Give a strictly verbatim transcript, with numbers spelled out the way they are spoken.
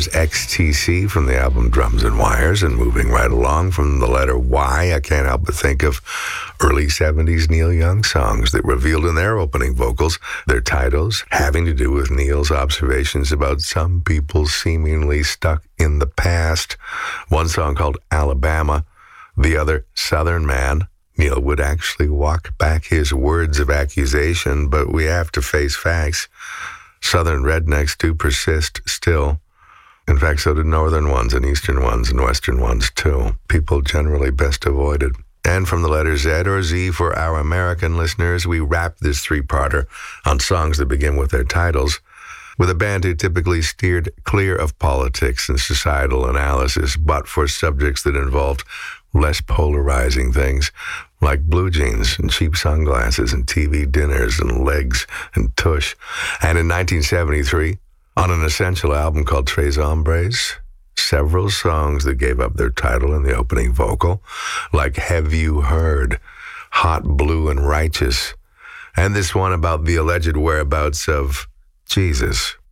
There's X T C from the album Drums and Wires, and moving right along from the letter Y, I can't help but think of early seventies Neil Young songs that revealed in their opening vocals their titles having to do with Neil's observations about some people seemingly stuck in the past. One song called Alabama, the other Southern Man. Neil would actually walk back his words of accusation, but we have to face facts. Southern rednecks do persist still. In fact, so do northern ones and eastern ones and western ones too. People generally best avoided. And from the letter Z or Z for our American listeners, we wrap this three-parter on songs that begin with their titles with a band who typically steered clear of politics and societal analysis, but for subjects that involved less polarizing things like blue jeans and cheap sunglasses and T V dinners and legs and tush. And in nineteen seventy-three, on an essential album called Tres Hombres, several songs that gave up their title in the opening vocal, like Have You Heard, Hot, Blue, and Righteous, and this one about the alleged whereabouts of Jesus.